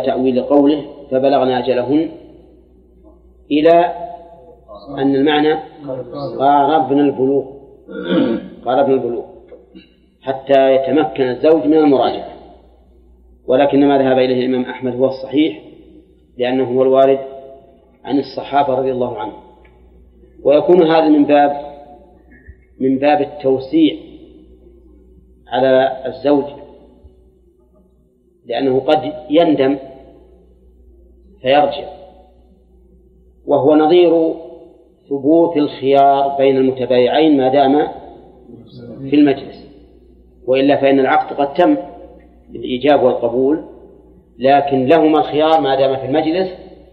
تأويل قوله فبلغنا أجلهن إلى أن المعنى قاربنا البلوغ حتى يتمكن الزوج من المراجعة. ولكن ما ذهب إليه الإمام أحمد هو الصحيح، لأنه هو الوارد عن الصحابة رضي الله عنهم. ويكون هذا من باب التوسيع على الزوج، لأنه قد يندم فيرجع، وهو نظير ثبوت الخيار بين المتبايعين ما دام في المجلس، وإلا فإن العقد قد تم بالإيجاب والقبول، لكن لهما الخيار ما دام في المجلس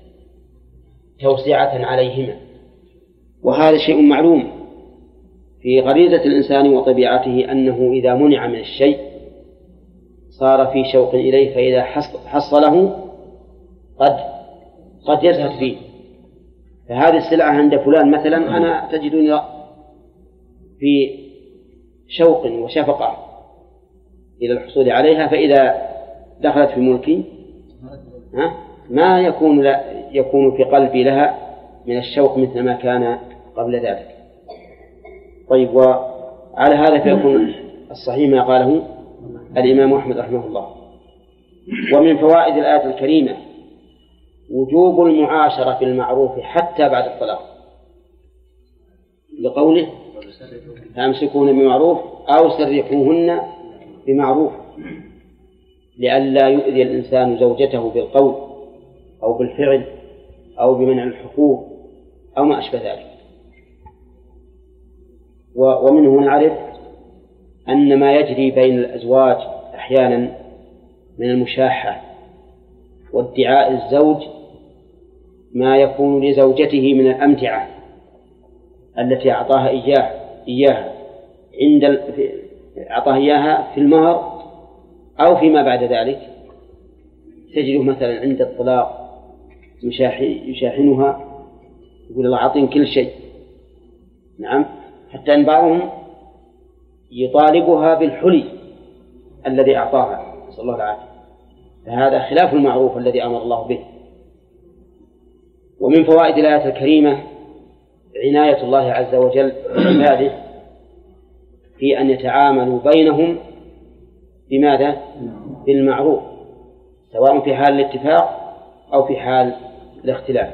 توسعة عليهما. وهذا شيء معلوم في غريزة الإنسان وطبيعته، أنه إذا منع من الشيء صار في شوق إليه، فإذا حصله قد يزهد فيه. فهذه السلعة عند فلان مثلا أنا تجدني في شوق وشفقة إلى الحصول عليها، فإذا دخلت في ملكي ما يكون في قلبي لها من الشوق مثل ما كان قبل ذلك. طيب، وعلى هذا فيكون الصحيح ما قاله الإمام أحمد رحمه الله. ومن فوائد الآية الكريمة وجوب المعاشرة بالمعروف حتى بعد الطلاق، لقوله فأمسكوهن بمعروف أو سرحوهن بمعروف، لئلا يؤذي الإنسان زوجته بالقول أو بالفعل أو بمنع الحقوق أو ما أشبه ذلك. ومنه نعرف أن ما يجري بين الأزواج أحيانا من المشاحة وادعاء الزوج ما يكون لزوجته من الأمتعة التي أعطاها إياها أعطاها إياها في المهر أو فيما بعد ذلك. تجده مثلا عند الطلاق يشاحنها، يقول الله أعطين كل شيء. نعم، حتى أن بعضهم يطالبها بالحلي الذي أعطاها، نسأل الله العافية. فهذا خلاف المعروف الذي أمر الله به. ومن فوائد الآية الكريمة عناية الله عز وجل بعباده في أن يتعاملوا بينهم بماذا؟ بالمعروف، سواء في حال الاتفاق أو في حال الاختلاف،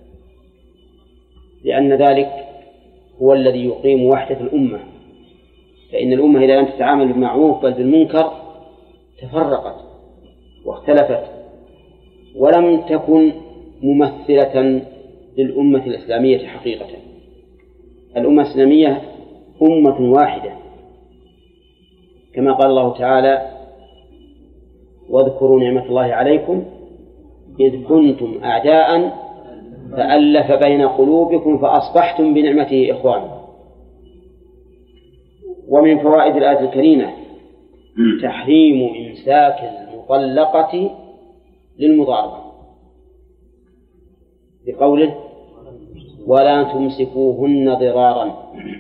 لأن ذلك هو الذي يقيم وحدة الأمة. فإن الأمة إذا لم تتعامل بالمعروف بل بالمنكر تفرقت واختلفت، ولم تكن ممثلة للأمة الإسلامية حقيقة. الأمة الإسلامية أمة واحدة، كما قال الله تعالى واذكروا نعمة الله عليكم إذ كنتم أعداء فألف بين قلوبكم فأصبحتم بنعمته إخوانا. ومن فوائد الآية الكريمة تحريم إمساك المطلقة للمضاربة، بقوله ولا تمسكوهن ضرارا.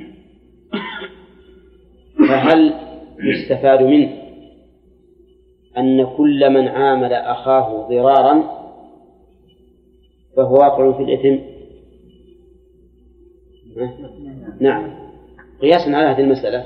فهل يستفاد منه أن كل من عامل أخاه ضرارا فهو واقع في الإثم؟ نعم، قياسا على هذه المسألة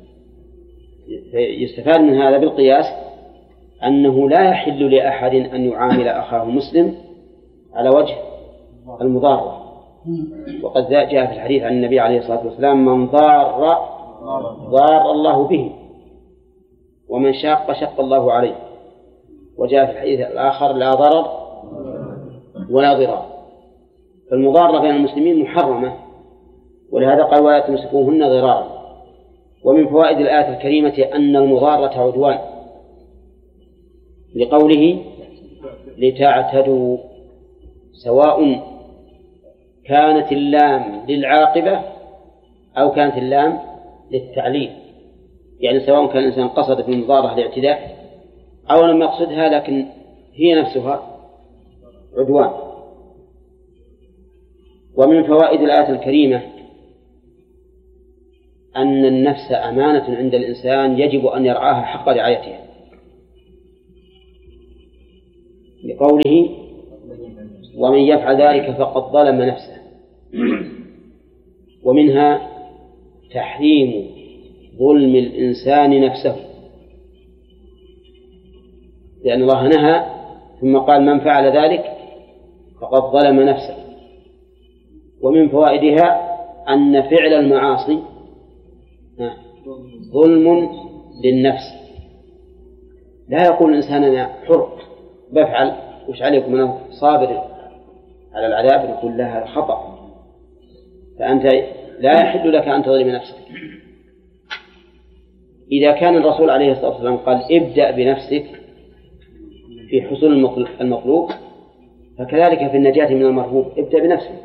يستفاد من هذا بالقياس أنه لا يحل لأحد أن يعامل أخاه مسلم على وجه المضارة. وقد جاء في الحديث عن النبي عليه الصلاة والسلام من ضار الله به ومن شق الله عليه. وجاء في الحديث الآخر لا ضرر ولا ضرار. فالمضارة بين المسلمين محرمة، ولهذا قال ولا تمسكوهن ضرارا. ومن فوائد الآية الكريمة أن المضارة عدوان، لقوله لتعتدوا، سواء كانت اللام للعاقبة أو كانت اللام للتعليل، يعني سواء كان الإنسان قصد في المضارة الاعتداء أو لم يقصدها، لكن هي نفسها عدوان. ومن فوائد الآية الكريمة أن النفس أمانة عند الإنسان يجب أن يرعاها حق رعايتها، لقوله ومن يفعل ذلك فقد ظلم نفسه. ومنها تحريم ظلم الإنسان نفسه، لأن الله نهى ثم قال من فعل ذلك فقد ظلم نفسه. ومن فوائدها أن فعل المعاصي ظلم للنفس. لا يقول الإنسان أنا حر بفعل وش عليكم أنا صابر على العذاب، نقول لها خطأ، فأنت لا يحل لك أن تظلم نفسك. إذا كان الرسول عليه الصلاة والسلام قال ابدأ بنفسك في حصول المطلوب، فكذلك في النجاة من المرهوب ابدأ بنفسك.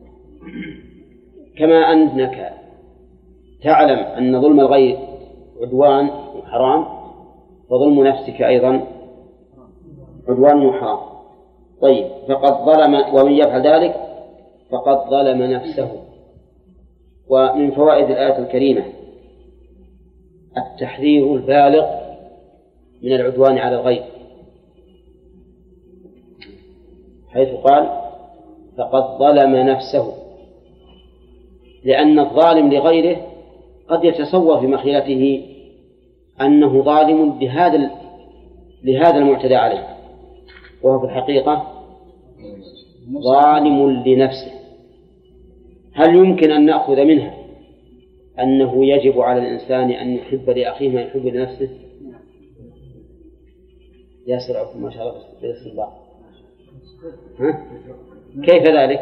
كما أنك تعلم أن ظلم الغير عدوان وحرام، فظلم نفسك أيضا عدوان وحرام. طيب، فقد ظلم ومن يفعل ذلك فقد ظلم نفسه. ومن فوائد الآية الكريمة التحذير البالغ من العدوان على الغير، حيث قال فقد ظلم نفسه، لأن الظالم لغيره قد يتصور في مخيلته أنه ظالم لهذا المعتدى عليه، وهو في الحقيقة ظالم لنفسه. هل يمكن أن نأخذ منها أنه يجب على الإنسان أن يحب لأخيه ما يحب لنفسه؟ ياسر ما شاء الله بالاستنباط. كيف ذلك؟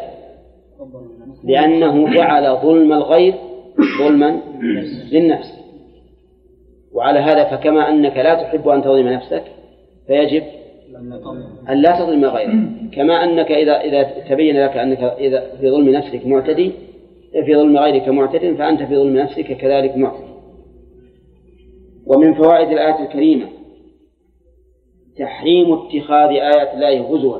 لأنه جعل ظلم الغير ظلما للنفس، وعلى هذا فكما أنك لا تحب أن تظلم نفسك فيجب أن لا تظلم غيرك، كما أنك إذا تبين لك أنك إذا في ظلم نفسك معتدي، في ظلم غيرك معتد، فأنت في ظلم نفسك كذلك معتدي. ومن فوائد الآية الكريمة تحريم اتخاذ آيات الله هزوا،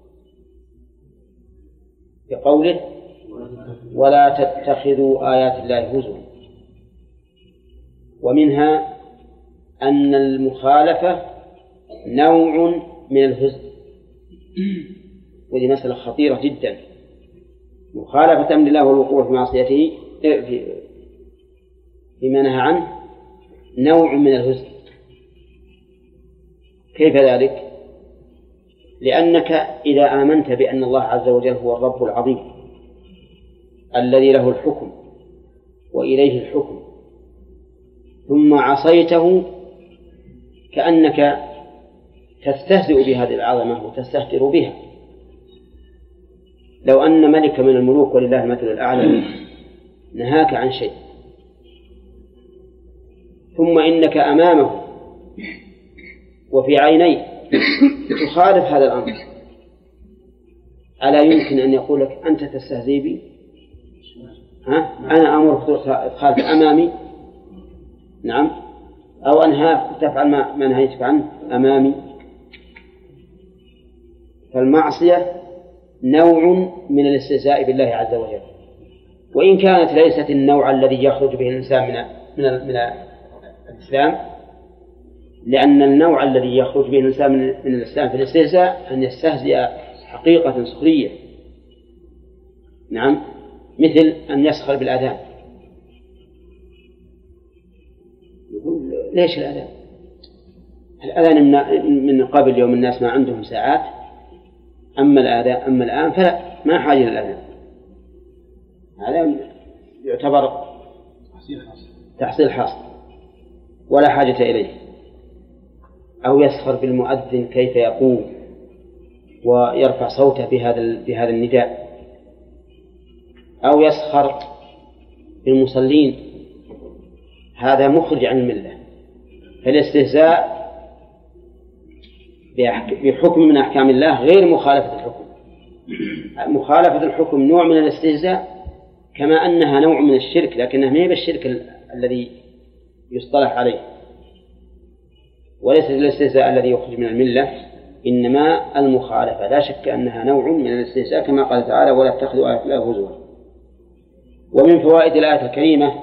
بقوله ولا تتخذوا آيات الله هزوا. ومنها أن المخالفة نوع من الهزء، وهذه مسألة خطيرة جدا. مخالفة أمر الله والوقوع في معصيته فيما نهى عنه نوع من الهزء. كيف ذلك؟ لأنك إذا آمنت بأن الله عز وجل هو الرب العظيم الذي له الحكم وإليه الحكم، ثم عصيته كأنك تستهزئ بهذه العظمة وتستهتر بها. لو أن ملك من الملوك ولله المثل الأعلى نهاك عن شيء، ثم إنك أمامه وفي عينيه تخالف هذا الأمر، ألا يمكن أن يقول لك أنت تستهزئ بي؟ أنا أمرك تخالف أمامي، نعم، أو أنهاك تفعل ما نهيتك عنه أمامي. فالمعصية نوع من الاستهزاء بالله عز وجل، وإن كانت ليست النوع الذي يخرج به الإنسان من الإسلام، لأن النوع الذي يخرج به الإنسان من الإسلام في الاستهزاء أن يستهزئ حقيقة سخرية، نعم، مثل أن يسخر بالأذان. يقول ليش الأذان؟ الأذان من قبل يوم الناس ما عندهم ساعات، أما الآن فلا، ما حاجة للأذان. هذا يعتبر تحصيل حاصل ولا حاجة إليه. أو يسخر بالمؤذن كيف يقوم ويرفع صوته بهذا النداء، أو يسخر بالمصلين، هذا مخرج عن الملة. فالاستهزاء بحكم من أحكام الله غير مخالفة الحكم. مخالفة الحكم نوع من الاستهزاء، كما أنها نوع من الشرك، لكنها ما هي بالشرك الذي يصطلح عليه، وليس الاستهزاء الذي يخرج من الملة، إنما المخالفة. لا شك أنها نوع من الاستهزاء، كما قال تعالى ولا تتخذوا آيات الله هزوا. ومن فوائد الآية الكريمة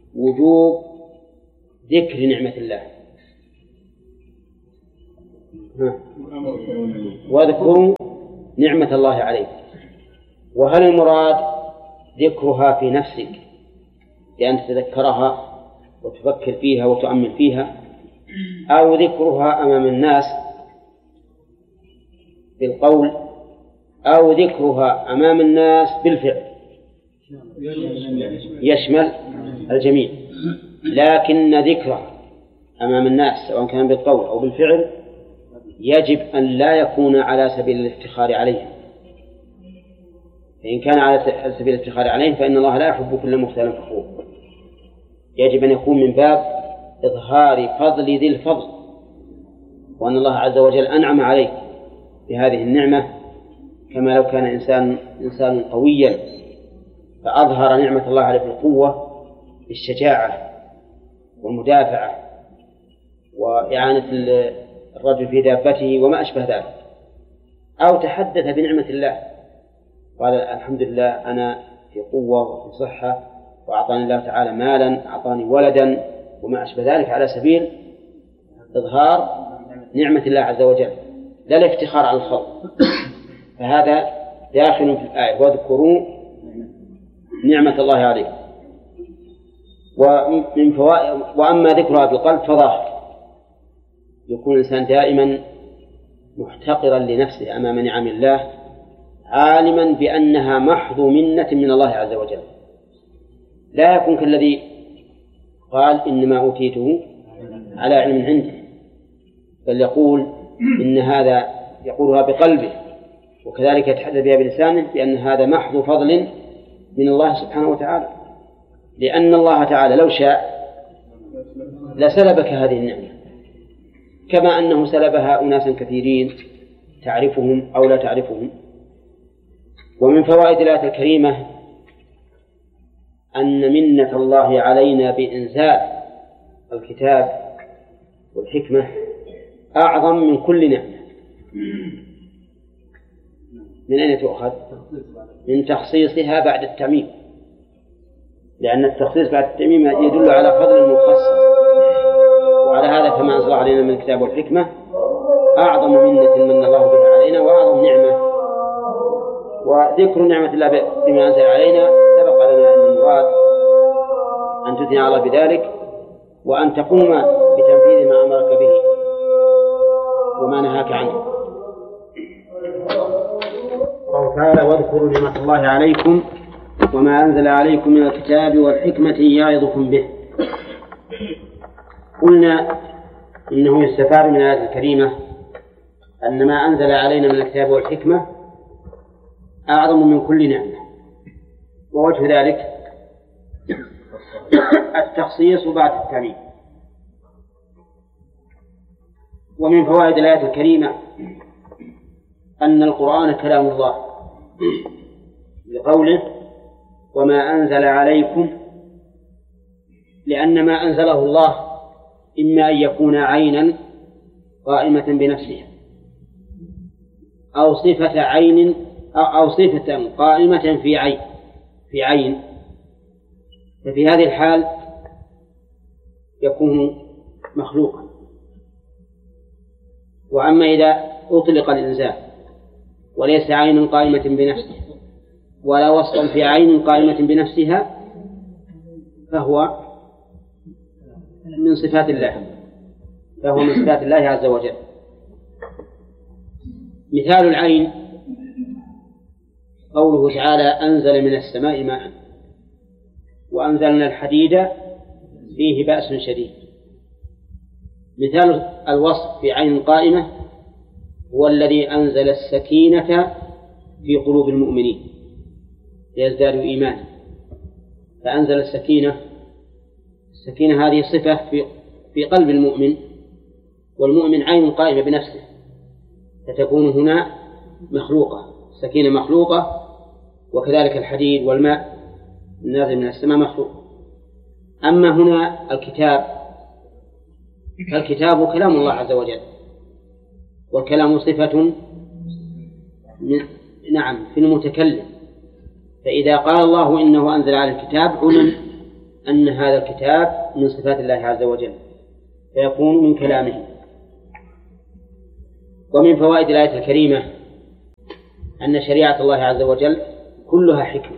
وجوب ذكر نعمة الله. واذكروا نعمة الله عليكم. وهل المراد ذكرها في نفسك بأن تتذكرها وتفكر فيها وتؤمل فيها، أو ذكرها أمام الناس بالقول، أو ذكرها أمام الناس بالفعل؟ يشمل الجميع، لكن ذكرها أمام الناس سواء كان بالقول أو بالفعل يجب أن لا يكون على سبيل الافتخار عليهم، فإن كان على سبيل الافتخار عليهم فإن الله لا يحب كل مختال فخور. يجب أن يكون من باب إظهار فضل ذي الفضل، وأن الله عز وجل أنعم عليك بهذه النعمة، كما لو كان إنسان قويا فأظهر نعمة الله عليه بالقوة بالشجاعة والمدافعة وإعانة الرجل في دابته وما أشبه ذلك، أو تحدث بنعمة الله قال الحمد لله أنا في قوة وفي صحة وأعطاني الله تعالى مالا، أعطاني ولدا وما أشبه ذلك، على سبيل إظهار نعمة الله عز وجل لا الافتخار على الخلق. فهذا داخل في الآية واذكروا نعمة الله عليكم. وأما ذكرها بالقلب فظاهر، يكون الإنسان دائما محتقرا لنفسه أمام نعم الله، عالما بأنها محض منة من الله عز وجل، لا يكون كالذي قال إنما أوتيته على علم عنده، بل يقول إن هذا يقولها بقلبه وكذلك يتحدث بها بلسانه بأن هذا محض فضل من الله سبحانه وتعالى، لأن الله تعالى لو شاء لسلبك هذه النعمة، كما أنه سلبها أناسا كثيرين تعرفهم أو لا تعرفهم. ومن فوائد الآية الكريمة أن منة الله علينا بإنزال الكتاب والحكمة أعظم من كل نعمة. من أين تؤخذ؟ من تخصيصها بعد التعميم، لأن التخصيص بعد التعميم يدل على فضل المخصص، وعلى هذا فما أنزل علينا من الكتاب والحكمة أعظم منة من الله بها علينا وأعظم نعمة. وذكر نعمة الله بما أنزل علينا سبق لنا أن المراد أن تثني على الله بذلك وأن تقوم بتنفيذ ما أمرك به وما نهاك عنه. قال تعالى واذكروا نعمة الله عليكم وما أنزل عليكم من الكتاب والحكمة يعظكم به. قلنا إنه يستفاد من الآية الكريمة أن ما أنزل علينا من الكتاب والحكمة أعظم من كل نعمة، ووجه ذلك التخصيص بعد التعميم. ومن فوائد الآية الكريمة أن القرآن كلام الله لقوله وما أنزل عليكم، لأن ما أنزله الله إما أن يكون عينا قائمة بنفسها أو صفة عين أو صفة قائمة في عين، ففي هذه الحال يكون مخلوقا. وأما إذا أطلق الإنزال وليس عين قائمة بنفسه ولا وصفا في عين قائمة بنفسها فهو من صفات الله عز وجل. مثال العين قوله تعالى أنزل من السماء ماء وأنزلنا الحديد فيه بأس شديد. مثال الوصف في عين قائمة هو الذي أنزل السكينة في قلوب المؤمنين ليزدادوا إيمانا، فأنزل السكينة هذه صفة في قلب المؤمن، والمؤمن عين قائمة بنفسه، فتكون هنا مخلوقة، السكينة مخلوقة، وكذلك الحديد والماء النازل من السماء مخلوق. أما هنا فالكتاب كلام الله عز وجل، والكلام صفة في المتكلم، فإذا قال الله إنه أنزل على الكتاب علم أن هذا الكتاب من صفات الله عز وجل فيكون من كلامه. ومن فوائد الآية الكريمة أن شريعة الله عز وجل كلها حكمة،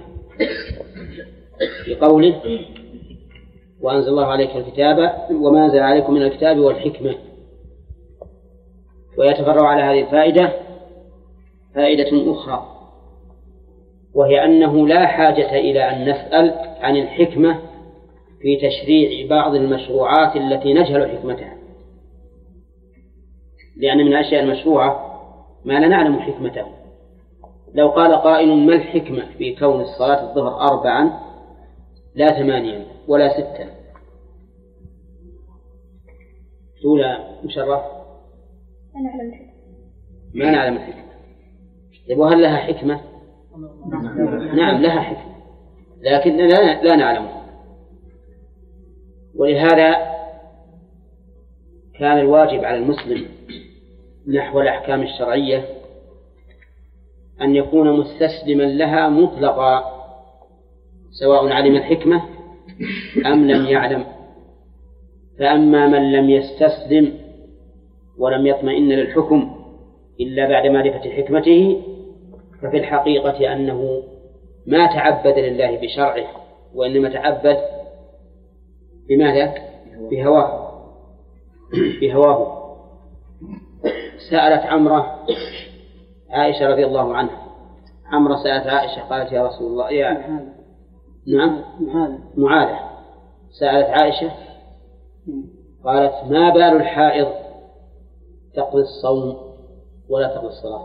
في قوله وأنزل الله عليك الكتاب وما أنزل عليكم من الكتاب والحكمة. ويتفرع على هذه الفائدة فائدة أخرى، وهي أنه لا حاجة إلى أن نسأل عن الحكمة في تشريع بعض المشروعات التي نجهل حكمتها، لأن من الأشياء المشروعة ما لا نعلم حكمته. لو قال قائل ما الحكمة في كون الصلاة الظهر 4 لا 8 ولا 6؟ تقول مشرف ما نعلم الحكمة. طيب وهل لها حكمة؟ نعم لها حكمة، لكن لا نعلمها. ولهذا كان الواجب على المسلم نحو الأحكام الشرعية أن يكون مستسلما لها مطلقا، سواء علم الحكمة أم لم يعلم. فأما من لم يستسلم ولم يطمئن للحكم إلا بعد معرفة حكمته ففي الحقيقة أنه ما تعبد لله بشرعه، وإنما تعبد بماذا؟ بهواه. سألت عمرة عائشة رضي الله عنها، عمرة سألت عائشة قالت يا رسول الله معاذة سألت عائشة قالت ما بال الحائض تقضي الصوم ولا تقضي الصلاة؟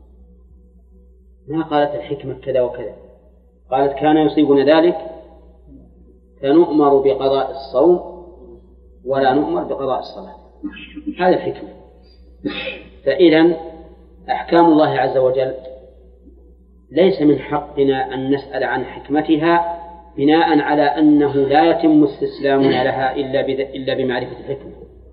ما قالت الحكمة كذا وكذا، قالت كان يصيبنا ذلك فنؤمر بقضاء الصوم ولا نؤمر بقضاء الصلاة. هذه الحكمة. فإذن أحكام الله عز وجل ليس من حقنا أن نسأل عن حكمتها بناء على أنه لا يتم استسلامنا لها إلا بمعرفة الحكمة.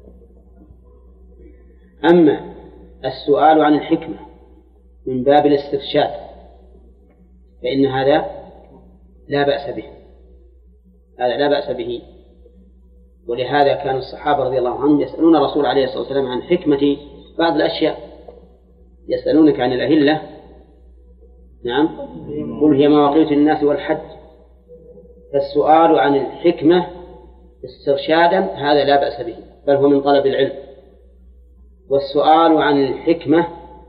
أما السؤال عن الحكمة من باب الاسترشاد فإن هذا لا بأس به، هذا لا بأس به. ولهذا كان الصحابة رضي الله عنهم يسألون الرسول عليه الصلاة والسلام عن حكمة بعض الأشياء. يسألونك عن الأهلة، نعم، قل هي مواقيت الناس والحج. فالسؤال عن الحكمة استرشادا هذا لا بأس به، بل هو من طلب العلم. والسؤال عن الحكمة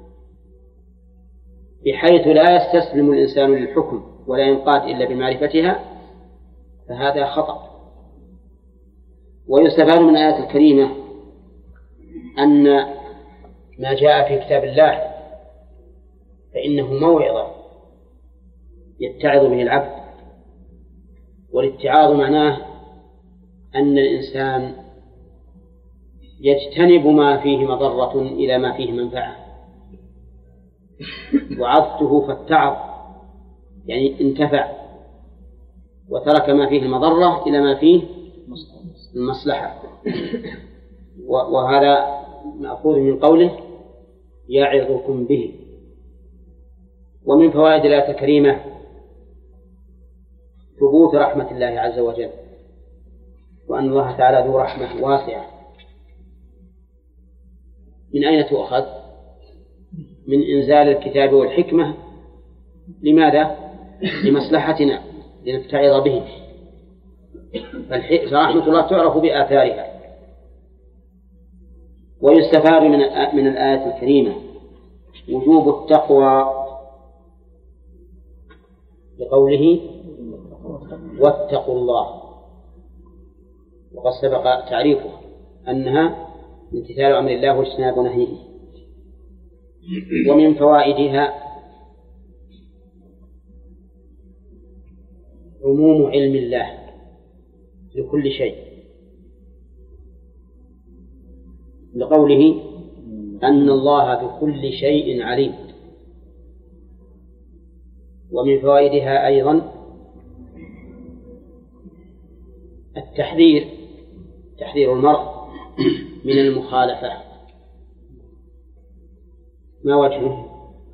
بحيث لا يستسلم الإنسان للحكم ولا ينقاد إلا بمعرفتها فهذا خطأ. ويستفاد من الآية الكريمة أن ما جاء في كتاب الله فإنه موعظة يتعظ به العبد. والاتعاظ معناه أن الإنسان يجتنب ما فيه مضرة إلى ما فيه منفعة. وعظته فاتعظ يعني انتفع وترك ما فيه المضرة إلى ما فيه المصلحة. وهذا مأخوذ من قوله يعظكم به. ومن فوائد الآية الكريمة ثبوت رحمة الله عز وجل، وأن الله تعالى ذو رحمة واسعة. من أين تؤخذ؟ من إنزال الكتاب والحكمة. لماذا؟ لمصلحتنا، لنتعظ به. فرحمة الله تعرف بآثارها. ويستفاد من الآية الكريمة وجوب التقوى بقوله واتقوا الله، وقد سبق تعريفه أنها امتثال أمر الله واجتناب نهيه. ومن فوائدها عموم علم الله لكل شيء، لقوله أن الله بكل شيء عليم. ومن فوائدها أيضا التحذير، تحذير المرء من المخالفة. ما وجهه؟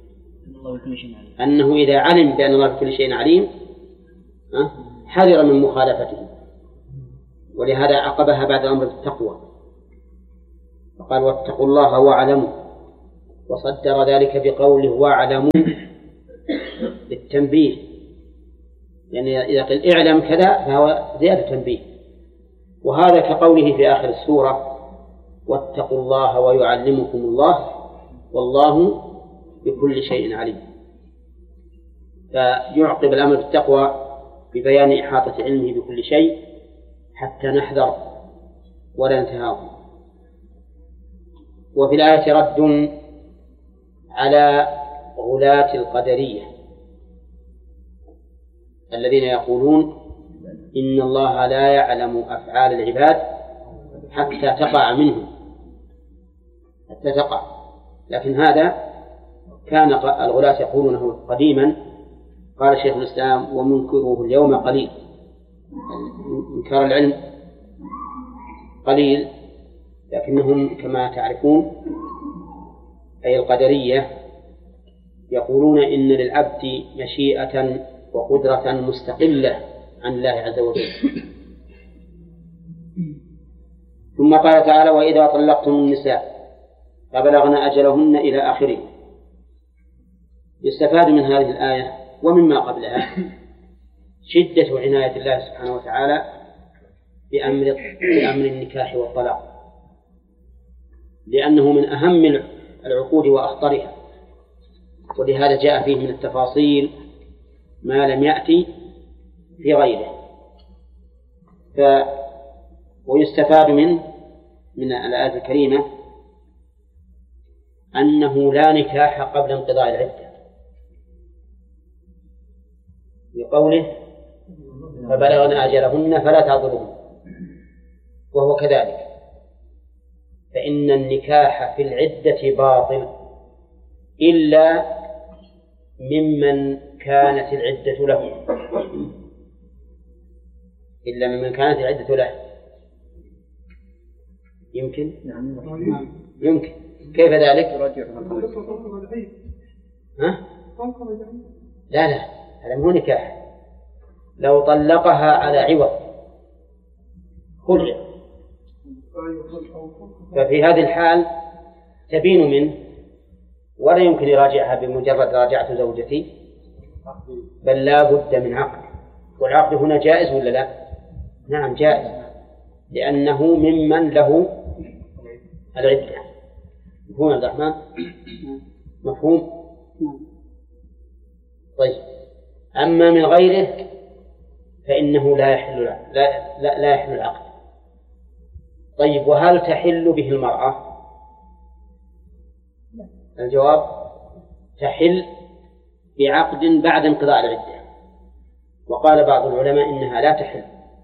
أنه إذا علم بأن الله بكل شيء عليم حذر من مخالفته. ولهذا عقبها بعد الأمر بالتقوى فقال واتقوا الله واعلموا وصدر ذلك بقوله واعلموا للتنبيه، يعني إذا قيل اعلم كذا فهو زيادة تنبيه. وهذا كقوله في آخر السورة واتقوا الله ويعلمكم الله والله بكل شيء عليم. فيعقب الأمر بالتقوى ببيان إحاطة علمه بكل شيء حتى نحذر ولا نتهاون. وفي الآية رد على غلاة القدرية الذين يقولون إن الله لا يعلم أفعال العباد حتى تقع منهم، حتى تقع. لكن هذا كان الغلاة يقولونه قديما. قال شيخ الإسلام ومنكروه اليوم قليل، إنكار العلم قليل، لكنهم كما تعرفون أي القدرية يقولون إن للعبد مشيئة وقدرة مستقلة عن الله عز وجل. ثم قال تعالى وإذا طلقتم النساء فبلغن أجلهن إلى آخره. يستفاد من هذه الآية ومما قبلها شدة عناية الله سبحانه وتعالى بأمر النكاح والطلاق، لأنه من أهم العقود وأخطرها، ولهذا جاء فيه من التفاصيل ما لم يأتي في غيره. ويستفاد من الآية الكريمة أنه لا نكاح قبل انقضاء العدة، بقوله فبلغن أجلهن فلا تعضلوهن، وهو كذلك، فإن النكاح في العدة باطل إلا ممن كانت العدة له، إلا ممن كانت العدة له. يمكن؟ يمكن. كيف ذلك؟ ها؟ لا هذا مو نكاح. لو طلقها على عوض خلع، ففي هذه الحال تبين منه ولا يمكن يراجعها بمجرد راجعة زوجتي، بل لا بد من عقد. والعقد هنا جائز ولا لا؟ نعم جائز، لأنه ممن له العدة. مفهوم عبد الرحمن؟ مفهوم؟ طيب. أما من غيره فإنه لا يحل العقد. طيب وهل تحل به المرأة؟ الجواب تحل بعقد بعد انقضاء العدة. وقال بعض العلماء إنها لا تحل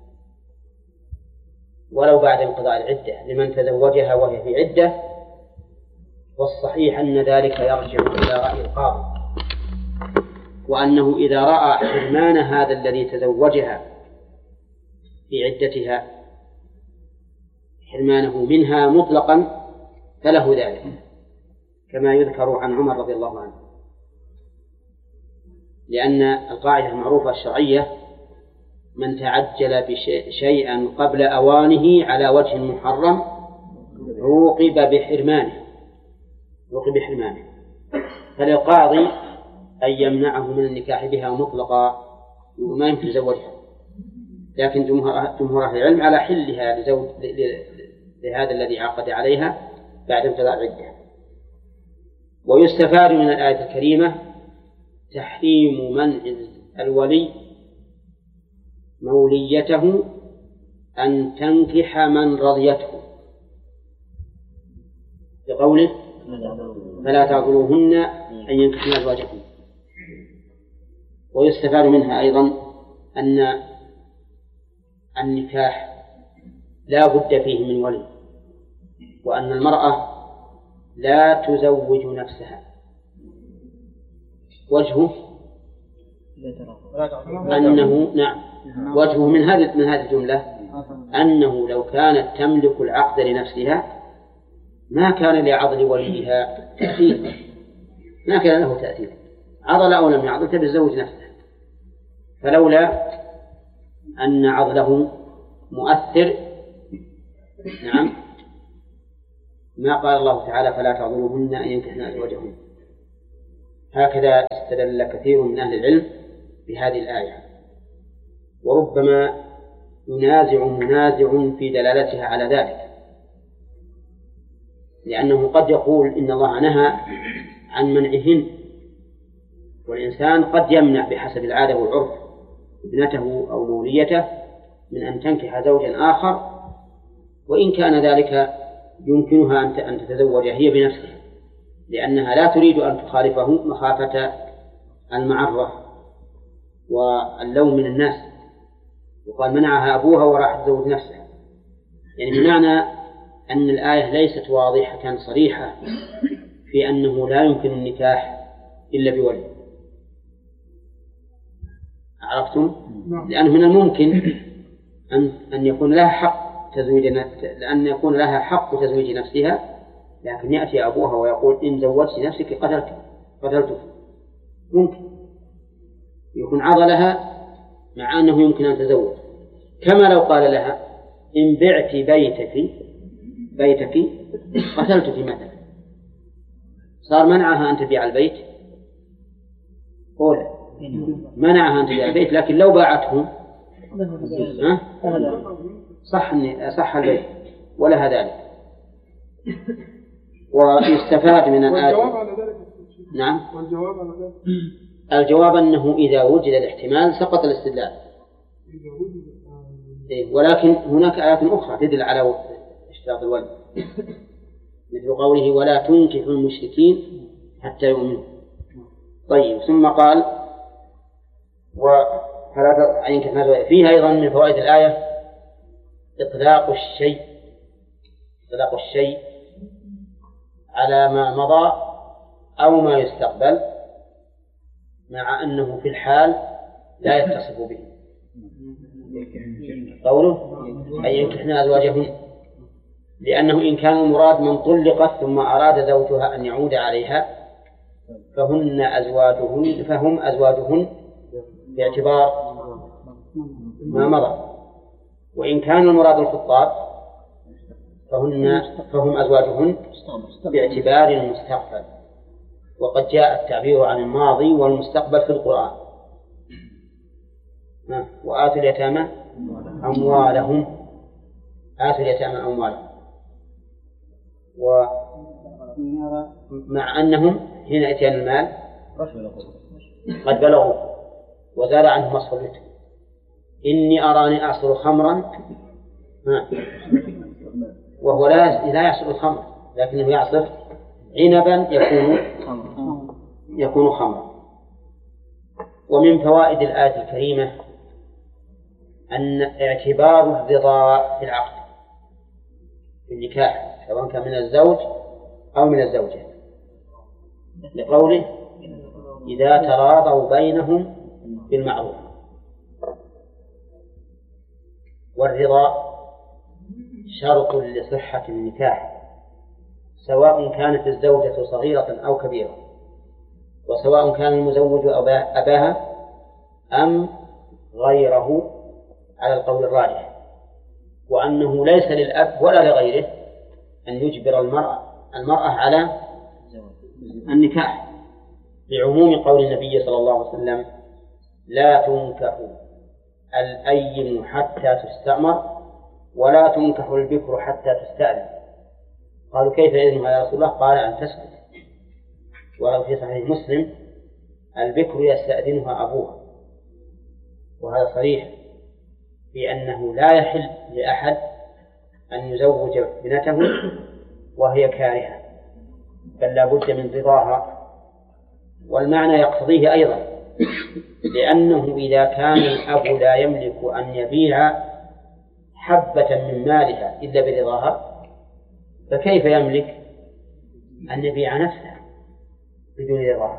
ولو بعد انقضاء العدة لمن تزوجها وهي في عدة، والصحيح أن ذلك يرجع إلى رأي القاضي، وأنه إذا رأى حرمان هذا الذي تزوجها في عدتها حرمانه منها مطلقا فله ذلك، كما يذكر عن عمر رضي الله عنه، لأن القاعدة المعروفة الشرعية من تعجل بشيئا قبل أوانه على وجه محرم عوقب بحرمانه. فللقاضي أن يمنعه من النكاح بها مطلقا وما يمكن يزوجها، لكن جمهور أهل العلم على حلها لهذا الذي عقد عليها بعد انقضاء العدة. ويستفاد من الآية الكريمة تحريم منع الولي موليته أن تنكح من رضيته، بقوله فلا تعضلوهن أن ينكحن أزواجكم. ويستفاد منها أيضا أن النكاح لا بد فيه من ولي، وأن المرأة لا تزوج نفسها. وجهه أنه وجهه من هذه الجملة أنه لو كانت تملك العقد لنفسها ما كان لعضل وليها تأثير، ما كان له تأثير، عضل أو لم يعضل تتزوج نفسها. فلولا أن عضله مؤثر ما قال الله تعالى فلا تعذروهن أن ينكحن أزواجهن. هكذا استدل كثير من أهل العلم بهذه الآية، وربما ينازع منازع في دلالتها على ذلك، لأنه قد يقول إن الله نهى عن منعهن، والإنسان قد يمنع بحسب العادة والعرف ابنته أو موليته من أن تنكح زوجا آخر، وإن كان ذلك يمكنها أن تتزوج هي بنفسها، لأنها لا تريد أن تخالفه مخافة المعرة واللوم من الناس، وقال منعها أبوها وراح تزوج نفسها. يعني بمعنى أن الآية ليست واضحة صريحة في أنه لا يمكن النكاح إلا بولي. عرفتم؟ لأنه من الممكن أن يكون لها حق لأن يكون لها حق تزويج نفسها، لكن يأتي أبوها ويقول إن زوجت نفسك قتلتك. ممكن يكون عضلها مع أنه يمكن أن تزوج، كما لو قال لها إن بعت بيتك قتلتك مثلا، صار منعها أن تبيع البيت. قول منعها أن تبيع البيت، لكن لو باعته صح البيت ولها ذلك. ويستفاد من الآية. نعم. الجواب أنه إذا وجد الاحتمال سقط الاستدلال، ولكن هناك آيات أخرى تدل على اشتراط الولد، مثل قوله ولا تنكحوا المشركين حتى يؤمنوا. طيب، ثم قال وفلا ينكح. فيها أيضا من فوائد الآية إطلاق الشيء على ما مضى أو ما يستقبل، مع أنه في الحال لا يتصف به. قوله أن ينكحن أزواجهن، لأنه إن كان المراد من طلقت ثم أراد زوجها أن يعود عليها فهم أزواجهن باعتبار ما مضى، وإن كان المراد الخطاب فهم أزواجهن باعتبار المستقبل. وقد جاء التعبير عن الماضي والمستقبل في القرآن. وآتوا اليتامى أموالهم، ومع أنهم حين أتيان المال قد بلغوا وزال عنهم مصلته. إني أراني أعصر خمرا، وهو لا يعصر الخمر لكنه يعصر عنبا يكون خمرا. ومن فوائد الآية الكريمة أن اعتبار الرضا في العقد في النكاح سواء كان من الزوج أو من الزوجة، لقوله إذا تراضوا بينهم بالمعروف. والرضا شرط لصحة النكاح، سواء كانت الزوجة صغيرة أو كبيرة، وسواء كان المزوج أباها أم غيره على القول الراجح، وأنه ليس للأب ولا لغيره أن يجبر المرأة على النكاح، لعموم قول النبي صلى الله عليه وسلم لا تنكح الأيم حتى تستأمر ولا تنكح البكر حتى تستأذن. قالوا كيف إذنها يا رسول الله؟ قال أن تسكت. وفي صحيح مسلم البكر يستأذنها أبوها، وهذا صريح في أنه لا يحل لأحد أن يزوج ابنته وهي كارهة، بل لا بد من رضاها. والمعنى يقتضيه أيضا، لأنه إذا كان الأب لا يملك أن يبيع حبة من مالها إلا برضاها، فكيف يملك أن يبيع نفسه بدون رضاها؟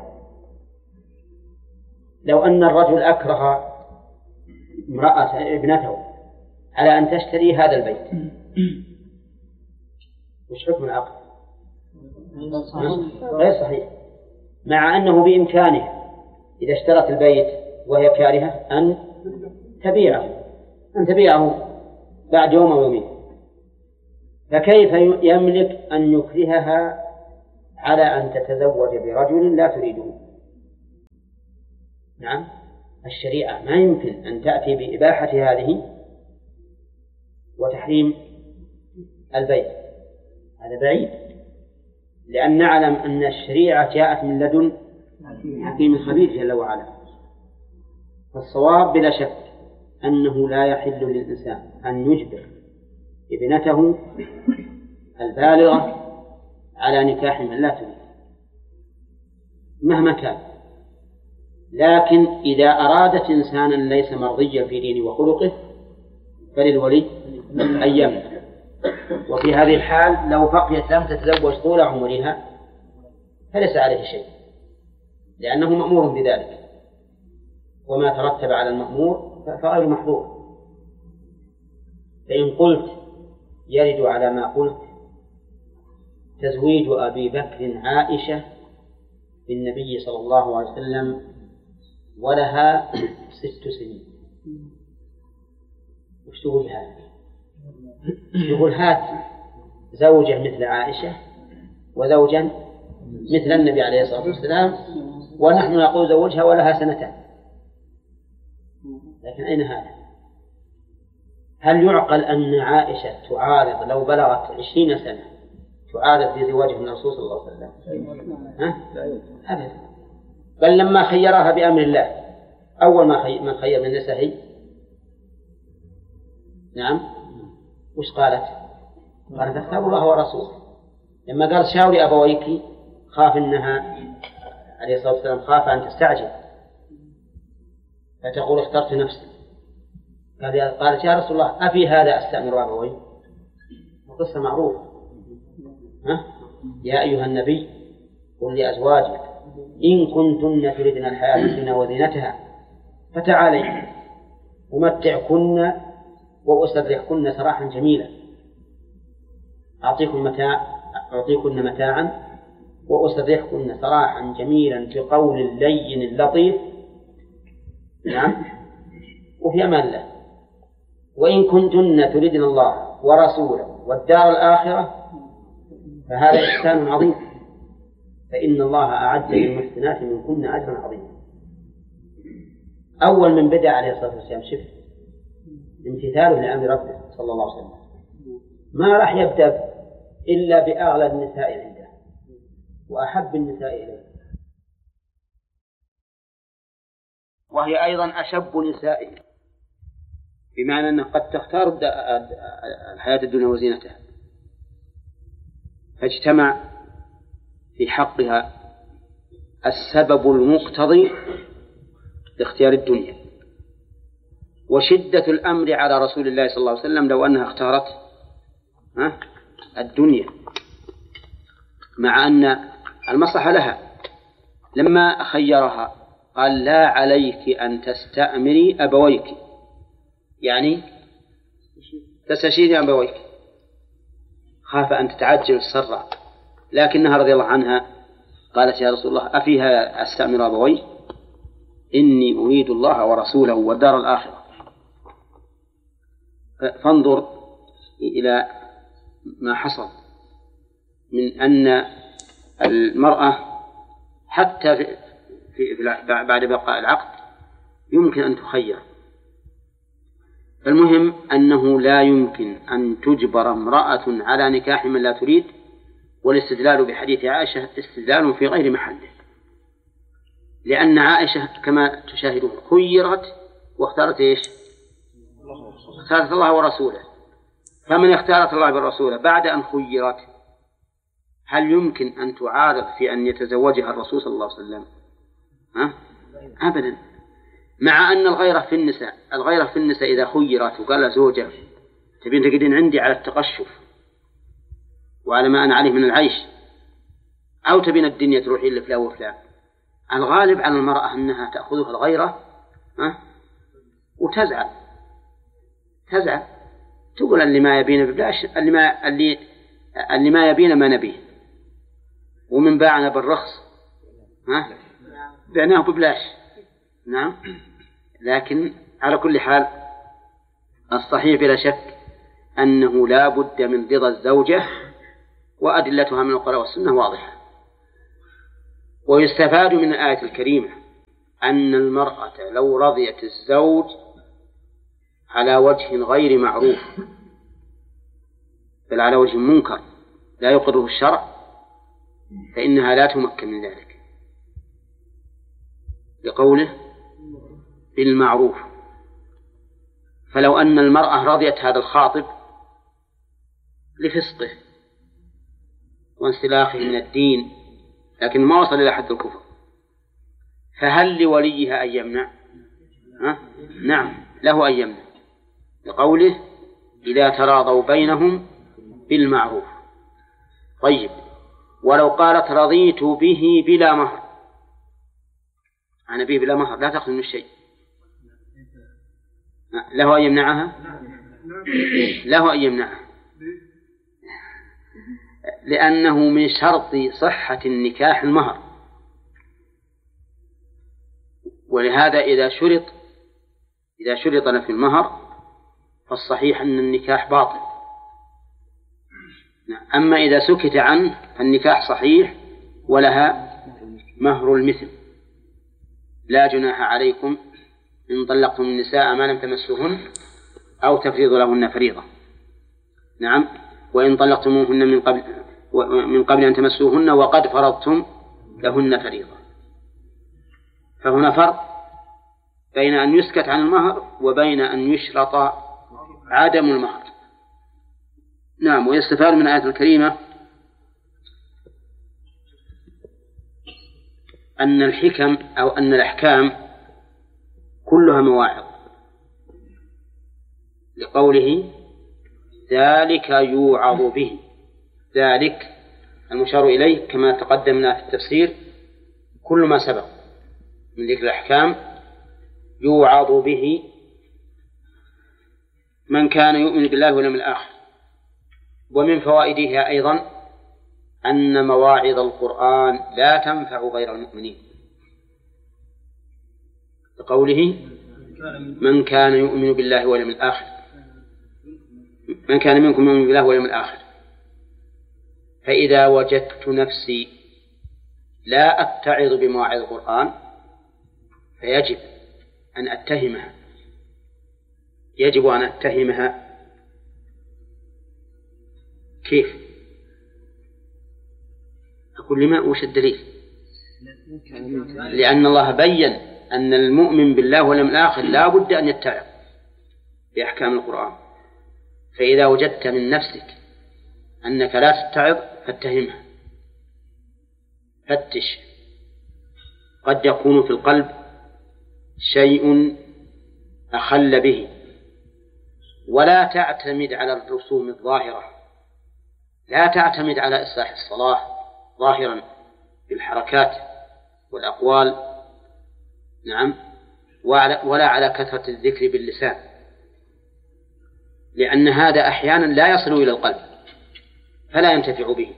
لو أن الرجل أكره ابنته على أن تشتري هذا البيت، وش حكم العقد؟ غير صحيح، مع أنه بإمكانه إذا اشترت البيت وهي كارهة أن تبيعه بعد يوم أو يومين، فكيف يملك أن يكرهها على أن تتزوج برجل لا تريده؟ نعم، الشريعة ما يمكن أن تأتي بإباحة هذه وتحريم البيع، هذا بعيد، لأن نعلم أن الشريعة جاءت من لدن حكيم خبير جل وعلا. فالصواب بلا شك أنه لا يحل للإنسان أن يجبر ابنته البالغة على نكاح من لا تريد مهما كان، لكن إذا أرادت إنسانا ليس مرضيا في دينه وخلقه فللولي أن يمنع. وفي هذه الحال لو بقيت لم تتزوج طول عمرها فليس عليه شيء، لأنه مأمور بذلك، وما ترتب على المأمور فغير محظور. فإن قلت يرد على ما قلت تزويج أبي بكر عائشة بالنبي صلى الله عليه وسلم ولها 6 سنين. وش تقول هذا؟ يقول هات زوجة مثل عائشة وزوجا مثل النبي عليه الصلاة والسلام ونحن نقول زوجها ولها 2 سنين. لكن أين هذا؟ هل يعقل أن عائشة تعارض لو بلغت 20 سنة تعارض في زواجه من الرسول صلى الله عليه وسلم؟ أبدا. بل لما خيرها بأمر الله أول ما خير من نسائه نعم وش قالت؟ قالت اختاروا الله ورسوله. لما قال شاوري أبويك خاف أنها عليه الصلاة والسلام خاف أن تستعجل فتقول اخترت نفسي. قالت يا رسول الله أفي هذا أستأمر أبوي؟ القصة معروفة. يا أيها النبي قل لأزواجك إن كنتن تردن الحياة الدنيا وزينتها فتعالين أمتعكن وأسرحكن سراحا جميلا أعطيكن متاعا وأسرحكن سراحا جميلا بقول لين لطيف نعم وفي أمان الله. وإن كنتن تردن الله ورسوله والدار الآخرة فهذا إحسان عظيم فإن الله أعد للمحسنات منكن أجرا عظيما. أول من بدأ عليه الصلاة والسلام شف امتثاله لأمر ربه صلى الله عليه وسلم، ما راح يبدأ إلا بأغلى النساء عنده وأحب النساء إليه، وهي أيضا أشب نسائه، بمعنى أنه قد تختار الحياة الدنيا وزينتها، فاجتمع في حقها السبب المقتضي لاختيار الدنيا وشدة الأمر على رسول الله صلى الله عليه وسلم لو أنها اختارت الدنيا، مع أن المصلحة لها. لما خيرها قال لا عليك أن تستأمري أبويك، يعني تستشيري أبويك، خاف أن تتعجل السرع، لكنها رضي الله عنها قالت يا رسول الله أفيها أستأمر أبوي؟ إني أريد الله ورسوله والدار الآخرة. فانظر إلى ما حصل من أن المرأة حتى بعد بقاء العقد يمكن أن تخير. فالمهم أنه لا يمكن أن تجبر امرأة على نكاح من لا تريد، والاستدلال بحديث عائشة استدلال في غير محله، لأن عائشة كما تشاهدون خيرت واختارت إيش؟ اختارت الله ورسوله. فمن اختارت الله ورسوله بعد أن خيرت هل يمكن أن تعارض في أن يتزوجها الرسول صلى الله عليه وسلم؟ أبدا. مع أن الغيرة في النساء إذا خيرت وقال زوجة تبين تقدين عندي على التقشف وعلى ما أنا عليه من العيش، أو تبين الدنيا تروحين لفلان وفلان، الغالب على المرأة أنها تأخذها الغيرة وتزعل تقول اللي ما يبين ببلاش، اللي ما يبين ما نبيه، ومن باعنا بالرخص بعناه ببلاش. نعم. لكن على كل حال الصحيح بلا شك أنه لا بد من رضا الزوجة، وأدلتها من القرآن والسنة واضحة. ويستفاد من الآية الكريمة أن المرأة لو رضيت الزوج على وجه غير معروف بل على وجه منكر لا يقره الشرع فإنها لا تمكن من ذلك، لقوله بالمعروف. فلو أن المرأة رضيت هذا الخاطب لفسقه وانسلاخه من الدين لكن ما وصل إلى حد الكفر، فهل لوليها أن يمنع؟ نعم، له أن يمنع، لقوله إذا تراضوا بينهم بالمعروف. طيب، ولو قالت رضيت به بلا مهر، أنا به بلا مهر لا تأخذ من الشيء، له أن يمنعها؟ له أن يمنعها، لأنه من شرط صحة النكاح المهر، ولهذا إذا شرط له في المهر فالصحيح أن النكاح باطل. أما إذا سكت عنه فالنكاح صحيح ولها مهر المثل. لا جناح عليكم إن طلقتم النساء ما لم تمسوهن أو تفرضوا لهن فريضة. نعم، وإن طلقتموهن من قبل أن تمسوهن وقد فرضتم لهن فريضة. فهنا فرق بين أن يسكت عن المهر وبين أن يشرط عدم المهر. نعم. ويستفاد من الآية الكريمة أن الحكم أو أن الأحكام كلها مواعظ، لقوله ذلك يوعظ به. ذلك المشار إليه كما تقدمنا في التفسير كل ما سبق من ذكر الأحكام يوعظ به من كان يؤمن بالله واليوم الآخر. ومن فوائدها أيضا أن مواعظ القرآن لا تنفع غير المؤمنين، لقوله من كان يؤمن بالله واليوم الآخر، من كان منكم يؤمن بالله واليوم الآخر. فإذا وجدت نفسي لا أتعظ بمواعظ القرآن فيجب أن أتهمها، يجب أن أتهمها. كيف؟ أقول لما وش الدليل؟ لأن الله بيّن أن المؤمن بالله واليوم الآخر لا بد أن يتعظ بأحكام القرآن. فإذا وجدت من نفسك أنك لا تتعظ فاتهمها، فتش، قد يكون في القلب شيء أخل به. ولا تعتمد على الرسوم الظاهرة، لا تعتمد على إصلاح الصلاة ظاهرا بالحركات والأقوال، نعم، ولا على كثرة الذكر باللسان، لأن هذا أحيانا لا يصل إلى القلب فلا ينتفع به.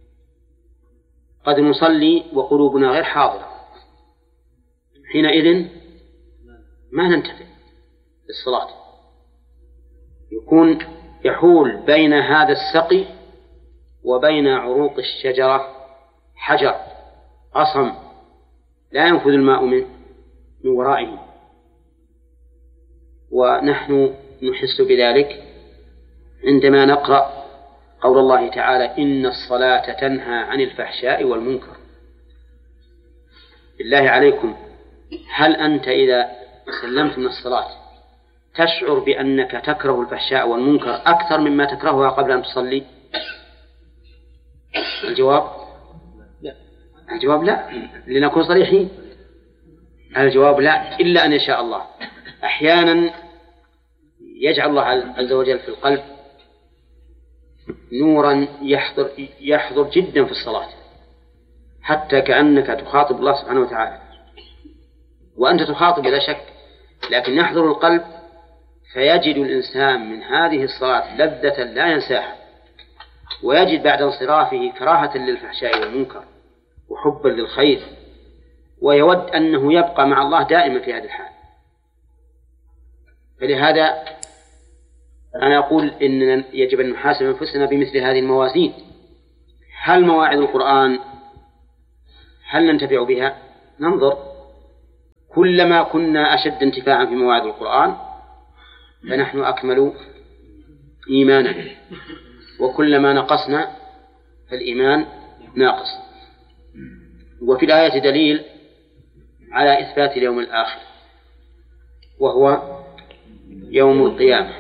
قد نصلي وقلوبنا غير حاضرة، حينئذ ما ننتفع بالصلاة، يحول بين هذا السقي وبين عروق الشجرة حجر أصم لا ينفذ الماء من ورائه. ونحن نحس بذلك عندما نقرأ قول الله تعالى إن الصلاة تنهى عن الفحشاء والمنكر. بالله عليكم، هل أنت إذا سلمت من الصلاة تشعر بأنك تكره الفحشاء والمنكر أكثر مما تكرهها قبل أن تصلي؟ الجواب لا، لنكون صريحين. الجواب لا، إلا أن يشاء الله. أحيانا يجعل الله عز وجل في القلب نورا يحضر جدا في الصلاة، حتى كأنك تخاطب الله سبحانه وتعالى، وأنت تخاطب بلا شك، لكن يحضر القلب فيجد الإنسان من هذه الصلاة لذة لا ينساها، ويجد بعد انصرافه كراهة للفحشاء والمنكر وحبا للخير، ويود أنه يبقى مع الله دائما في هذه الحال. فلهذا أنا أقول إننا يجب أن نحاسب أنفسنا بمثل هذه الموازين. هل مواعظ القرآن هل ننتفع بها؟ ننظر، كلما كنا أشد انتفاعا في مواعظ القرآن فنحن أكمل إيمانا، وكلما نقصنا فالإيمان ناقص. وفي الآية دليل على إثبات اليوم الآخر وهو يوم القيامة،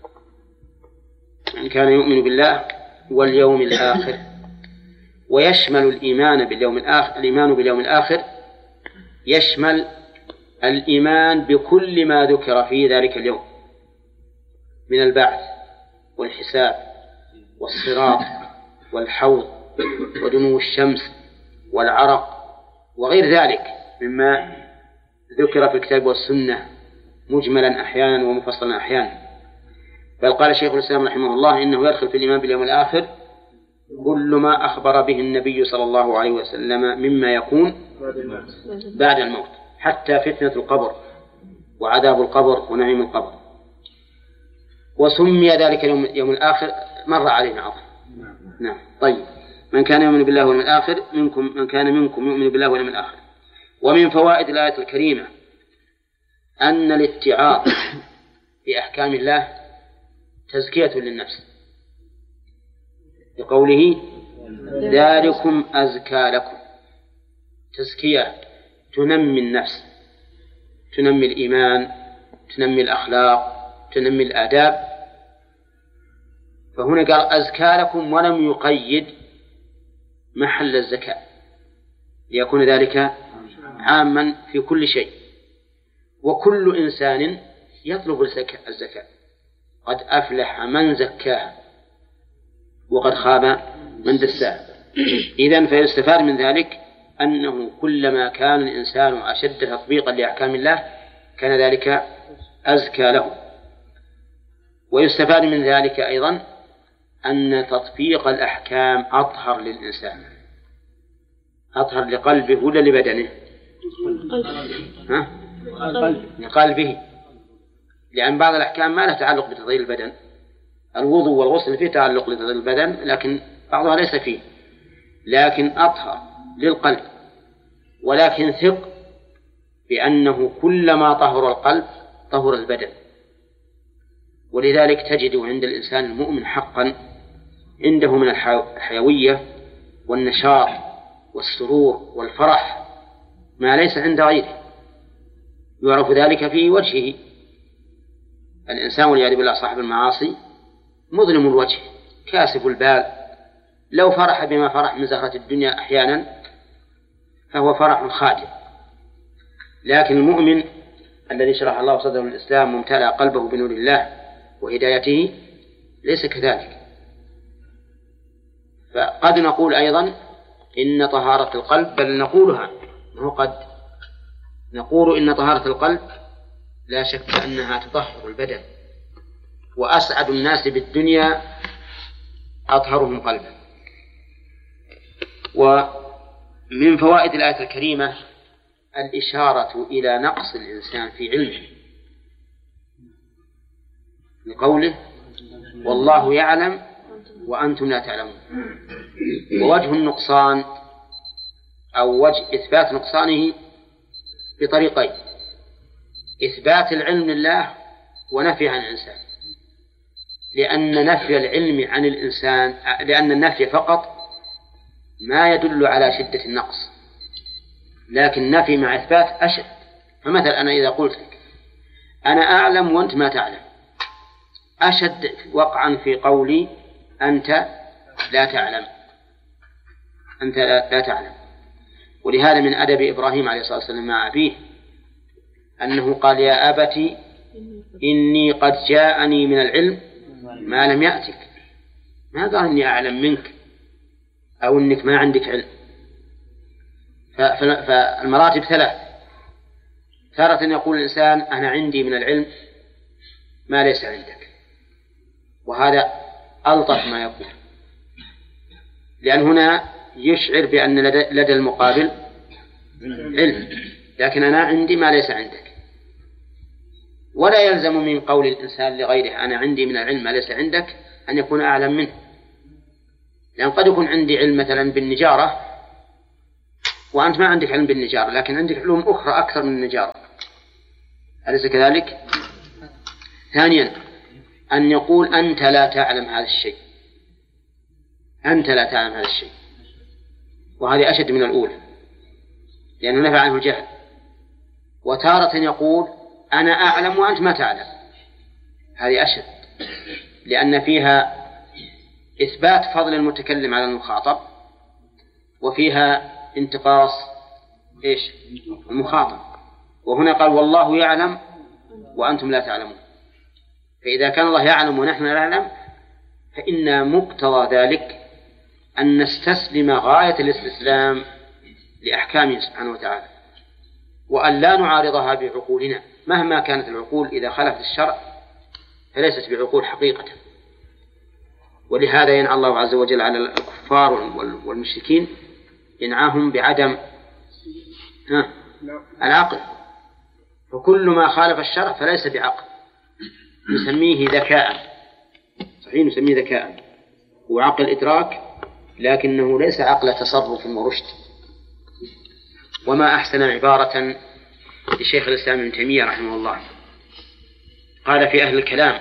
من كان يؤمن بالله واليوم الآخر. ويشمل الإيمان باليوم الآخر، الإيمان باليوم الآخر يشمل الإيمان بكل ما ذكر في ذلك اليوم من البعث والحساب والصراط والحوض ودنو الشمس والعرق وغير ذلك مما ذكر في الكتاب والسنة مجملا أحيانا ومفصلا أحيانا. بل قال شيخ الإسلام رحمه الله إنه يدخل في الإيمان باليوم الآخر كل ما أخبر به النبي صلى الله عليه وسلم مما يكون بعد الموت، حتى فتنة القبر وعذاب القبر ونعيم القبر. وسمي ذلك يوم الآخر مر علينا عظم. نعم. طيب، من كان يؤمن بالله واليوم الآخر منكم، من كان منكم يؤمن بالله واليوم الآخر. ومن فوائد الآية الكريمة أن الاتعاظ بأحكام الله تزكية للنفس، بقوله ذلكم أزكى لكم، تزكية تنمي النفس، تنمي الإيمان، تنمي الأخلاق، تنمي الآداب. فهنا قال أزكى لكم ولم يقيد محل الزكاة ليكون ذلك عاما في كل شيء. وكل إنسان يطلب الزكاة، قد أفلح من زكاها وقد خاب من دساها. إذن فيستفاد من ذلك أنه كلما كان الإنسان أشد تطبيقا لأحكام الله كان ذلك أزكى له. ويستفاد من ذلك أيضا أن تطبيق الأحكام أطهر للإنسان، أطهر لقلبه ولا لبدنه؟ لقلبه، لأن بعض الأحكام ما لها تعلق بتطهير البدن. الوضوء والغسل فيه تعلق بتطهير البدن لكن بعضها ليس فيه، لكن أطهر للقلب. ولكن ثق بأنه كلما طهر القلب طهر البدن. ولذلك تجد عند الإنسان المؤمن حقا عنده من الحيوية والنشاط والسرور والفرح ما ليس عند غيره، يعرف ذلك في وجهه. الإنسان والعياذ بالله صاحب المعاصي مظلم الوجه كاسف البال، لو فرح بما فرح من زهرة الدنيا أحيانا فهو فرح خادع. لكن المؤمن الذي شرح الله صدره للإسلام وامتلأ قلبه بنور الله وهدايته ليس كذلك. فقد نقول أيضا إن طهارة القلب، بل نقولها قد نقول إن طهارة القلب لا شك أنها تطهر البدن، وأسعد الناس بالدنيا أطهرهم قلبا. ومن فوائد الآية الكريمة الإشارة إلى نقص الإنسان في علمه، لقوله والله يعلم وأنتم لا تعلمون. ووجه النقصان أو وجه إثبات نقصانه بطريقين: إثبات العلم لله ونفي عن الإنسان، لأن نفي العلم عن الإنسان، لأن النفي فقط ما يدل على شدة النقص، لكن نفي مع إثبات أشد. فمثلا أنا إذا قلت لك أنا أعلم وأنت ما تعلم، أشد وقعا في قولي أنت لا تعلم، أنت لا تعلم. ولهذا من أدب إبراهيم عليه الصلاة والسلام مع أبيه أنه قال يا أبت إني قد جاءني من العلم ما لم يأتك. ما قال إني أعلم منك أو إنك ما عندك علم. فالمراتب ثلاث: تارة يقول الإنسان أنا عندي من العلم ما ليس عندك، وهذا ألطف ما يكون، لأن هنا يشعر بأن لدى المقابل علم، لكن أنا عندي ما ليس عندك. ولا يلزم من قول الإنسان لغيره أنا عندي من العلم ما ليس عندك أن يكون أعلم منه، لأن قد يكون عندي علم مثلا بالنجارة وأنت ما عندك علم بالنجارة، لكن عندك علوم أخرى أكثر من النجارة، أليس كذلك؟ ثانيا أن يقول أنت لا تعلم هذا الشيء، أنت لا تعلم هذا الشيء، وهذه أشد من الأولى لأنه نفع عنه الجهل. وتارة يقول أنا أعلم وأنت ما تعلم، هذه أشد لأن فيها إثبات فضل المتكلم على المخاطب وفيها انتقاص المخاطب. وهنا قال والله يعلم وأنتم لا تعلمون، فإذا كان الله يعلم ونحن لا نعلم فإن مقتضى ذلك أن نستسلم غاية الاستسلام لأحكامه سبحانه وتعالى، وأن لا نعارضها بعقولنا مهما كانت العقول إذا خالفت الشرع فليست بعقول حقيقة. ولهذا ينعى الله عز وجل على الكفار والمشركين، ينعاهم بعدم العقل، فكل ما خالف الشرع فليس بعقل، نسميه ذكاء، صحيح نسميه ذكاء وعقل إدراك، لكنه ليس عقل تصرف ورشد. وما أحسن عبارة لشيخ الإسلام ابن تيمية رحمه الله، قال في أهل الكلام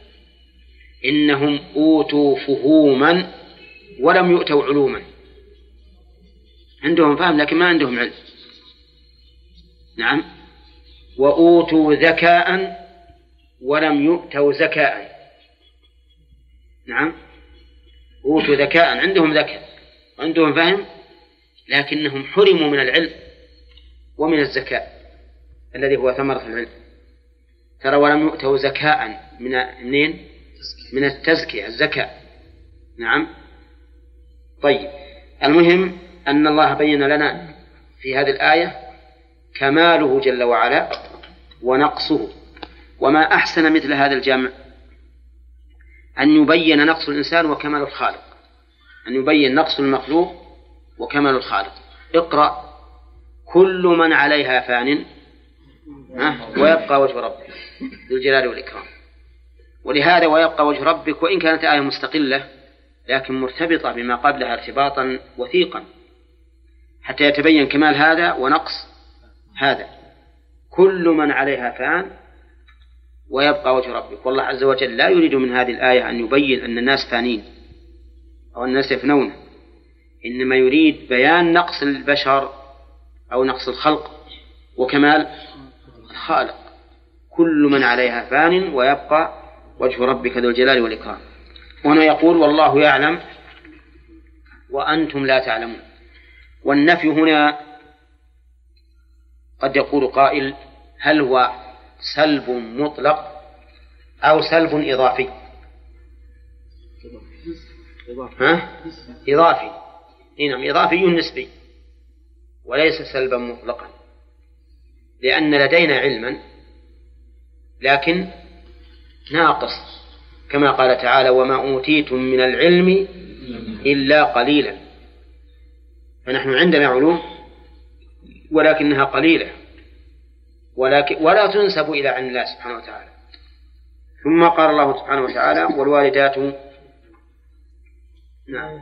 إنهم أوتوا فهوما ولم يؤتوا علوما، عندهم فهم لكن ما عندهم علم. نعم، وأوتوا ذكاء ولم يؤتوا زكاء. نعم، أوتوا ذكاء، عندهم ذكاء وعندهم فهم لكنهم حرموا من العلم ومن الزكاء الذي هو ثمرة العلم. ترى ولم يؤتوا زكاء من التزكية الزكاة. نعم. طيب، المهم أن الله بين لنا في هذه الآية كماله جل وعلا ونقصه. وما أحسن مثل هذا الجمع أن يبين نقص الإنسان وكمال الخالق، أن يبين نقص المخلوق وكمال الخالق. اقرأ كل من عليها فان ويبقى وجه ربك ذو الجلال والإكرام. ولهذا ويبقى وجه ربك وإن كانت آية مستقلة لكن مرتبطة بما قبلها ارتباطا وثيقا حتى يتبين كمال هذا ونقص هذا. كل من عليها فان ويبقى وجه ربك. والله عز وجل لا يريد من هذه الآية أن يبين أن الناس فانين أو الناس يفنون، إنما يريد بيان نقص البشر أو نقص الخلق وكمال الخالق. كل من عليها فان ويبقى وجه ربك ذو الجلال والإكرام. وهنا يقول والله يعلم وأنتم لا تعلمون. والنفي هنا قد يقول قائل هل هو سلب مطلق أو سلب إضافي؟ إضافي. نعم، إضافي نسبي وليس سلبا مطلقا، لأن لدينا علما لكن ناقص، كما قال تعالى وما أوتيتم من العلم إلا قليلا. فنحن عندنا علوم ولكنها قليلة ولا تنسب إلى عن الله سبحانه وتعالى. ثم قال الله سبحانه وتعالى والوالدات نعم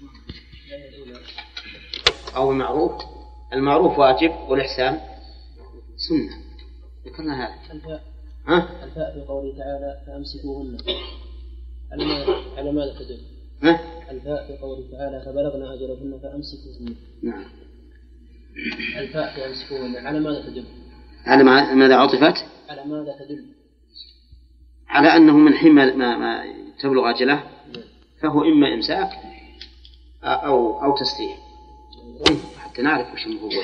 أو المعروف. المعروف واجب والإحسان سنة، ذكرنا هذا. الفاء في قوله تعالى فأمسكوهن على ماذا تدل؟ الفاء في قوله تعالى فبلغنا أجلهن فأمسكوهن. نعم. الفاء في أمسكوهن على ماذا تدل؟ على ماذا عطفت؟ على ماذا تدل؟ على أنه من حين ما تبلغ أجله فهو إما إمساك أو تسليم، حتى نعرف وش المفوضة.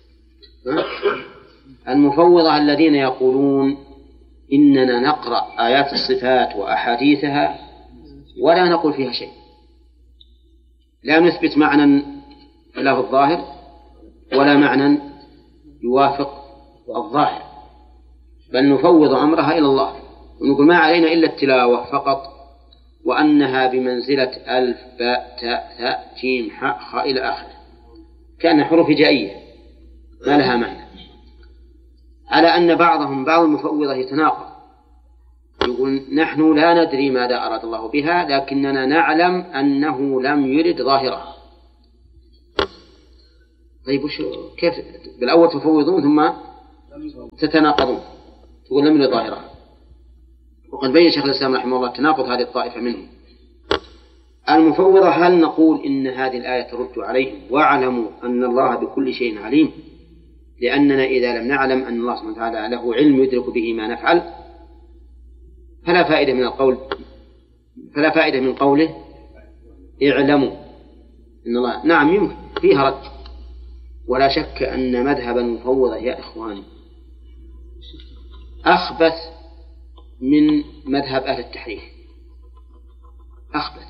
المفوضة الذين يقولون إننا نقرأ آيات الصفات وأحاديثها ولا نقول فيها شيء، لا نثبت معنى له الظاهر ولا معنى يوافق الظاهر، بل نفوض أمرها إلى الله ونقول ما علينا إلا التلاوة فقط، وأنها بمنزلة ألف باء تاء ثاء جيم حاء خاء إلى آخره، كأن حروف هجائية ما لها معنى. على أن بعض المفوضة يتناقض، يقول نحن لا ندري ماذا أراد الله بها لكننا نعلم أنه لم يرد ظاهرها. طيب كيف بالأول تفوضون ثم تتناقضون تقول لم يرد ظاهرها؟ وقد بين شيخ الإسلام رحمه الله تناقض هذه الطائفة منهم. المفوضة هل نقول إن هذه الآية ترد عليهم واعلموا أن الله بكل شيء عليم، لأننا إذا لم نعلم أن الله سبحانه وتعالى له علم يدرك به ما نفعل فلا فائدة من قوله اعلموا إن الله نعم يمكن فيها رد. ولا شك أن مذهب المفوضة يا إخواني أخبث من مذهب أهل التحريف، أخبث،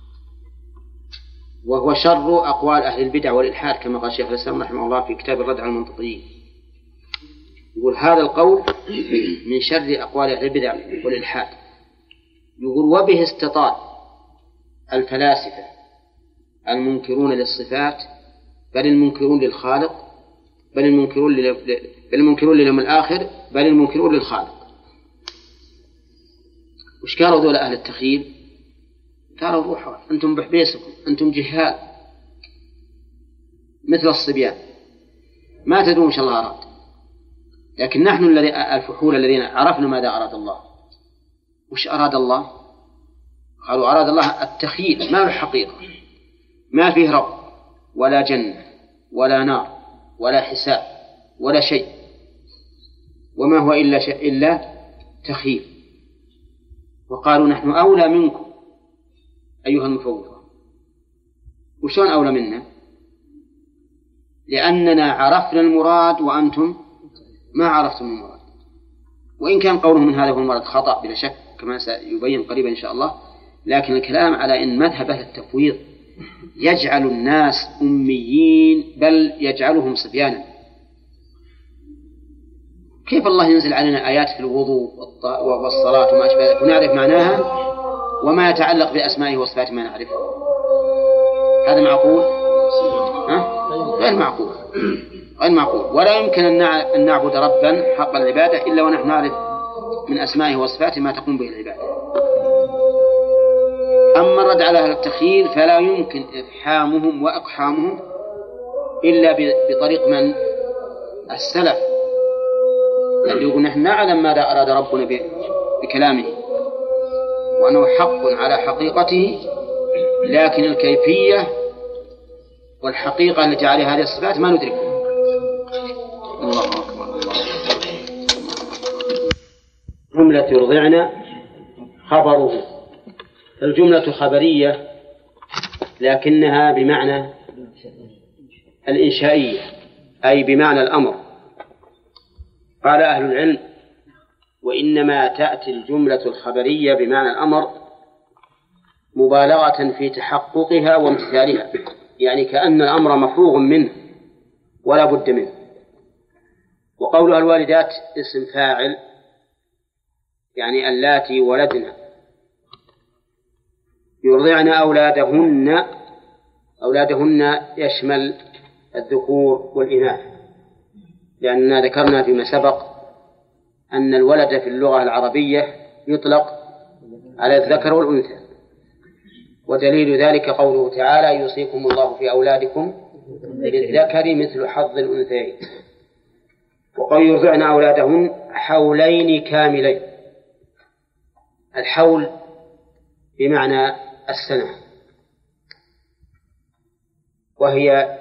وهو شر أقوال أهل البدع والإلحاد كما قال شيخ الإسلام رحمه الله في كتاب الرد على المنطقيين. يقول هذا القول من شر أقوال أهل البدع والإلحاد. يقول وبه استطال الفلاسفة المنكرون للصفات بل المنكرون للخالق بل المنكرون لليوم الآخر بل المنكرون للخالق. وش قالوا ذول أهل التخيل؟ قالوا روحوا أنتم بحبيسكم، أنتم جهال مثل الصبيان ما تدرون إن شاء الله أراد، لكن نحن الفحول الذين عرفنا ماذا أراد الله. وش أراد الله؟ قالوا أراد الله التخيل ما الحقيقة، ما فيه رب ولا جنة ولا نار ولا حساب ولا شيء، وما هو إلا تخيل. وقالوا نحن أولى منكم أيها المفوضة. وشون أولى منا؟ لأننا عرفنا المراد وأنتم ما عرفتم المراد. وإن كان قولهم من هذا هو المراد خطأ بلا شك كما سيبين قريبا إن شاء الله، لكن الكلام على أن مذهب أهل التفويض يجعل الناس أميين بل يجعلهم صبيانا. كيف الله ينزل علينا آيات في الوضوء والصلاة وما أشبه ذلك ونعرف معناها وما يتعلق بأسمائه وصفاته ما نعرف؟ هذا معقول؟ غير معقول، غير معقول. ولا يمكن أن نعبد ربا حق العبادة إلا ونحن نعرف من أسمائه وصفاته ما تقوم به العبادة. أما الرد على أهل التخيل فلا يمكن إفحامهم وإقحامهم إلا بطريق من؟ السلف، اللي يقول نحن نعلم ماذا أراد ربنا بكلامه وأنه حق على حقيقته، لكن الكيفية والحقيقة التي عليها هذه الصفات ما ندركها. الله أكبر. جملة يرضعن خبره. الجملة خبرية لكنها بمعنى الإنشائية أي بمعنى الأمر. قال أهل العلم وإنما تأتي الجملة الخبرية بمعنى الأمر مبالغة في تحققها وامتثالها، يعني كأن الأمر مفروغ منه ولا بد منه. وقولها الوالدات اسم فاعل يعني اللاتي ولدن يرضعن أولادهن يشمل الذكور والإناث، لأننا ذكرنا فيما سبق أن الولد في اللغة العربية يطلق على الذكر والأنثى، ودليل ذلك قوله تعالى يوصيكم الله في أولادكم للذكر مثل حظ الأنثيين. وقال يرضعن أولادهن حولين كاملين. الحول بمعنى السنة، وهي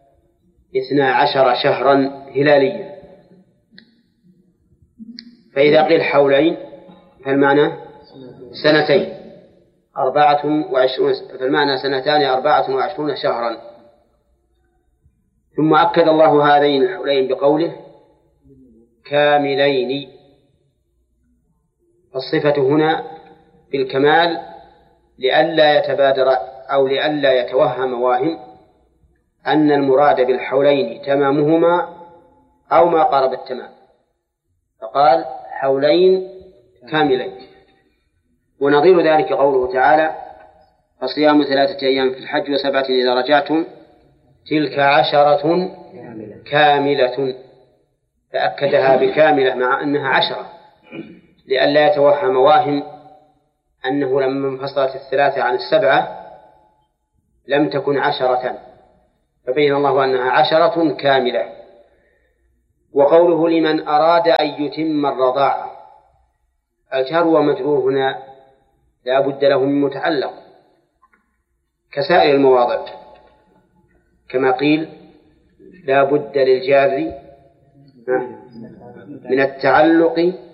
12 شهرا هلاليا. فإذا قيل حولين فالمعنى سنتين 24، فالمعنى سنتان 24 شهرا. ثم أكد الله هذين الحولين بقوله كاملين، فالصفة هنا بالكمال لئلا يتبادر أو لئلا يتوهم واهم أن المراد بالحولين تمامهما أو ما قارب التمام، فقال حولين كاملين. ونظير ذلك قوله تعالى فصيام 3 أيام في الحج و7 إذا رجعتم تلك 10 كاملة، فأكدها بكاملة مع أنها 10 لئلا يتوهم واهم أنه لما انفصلت 3 عن 7 لم تكن 10، فبين الله أنها 10 كاملة. وقوله لمن أراد أن يتم الرضاعة، الجار ومجرور هنا لا بد له من متعلق كسائر المواضع، كما قيل لا بد للجار من التعلق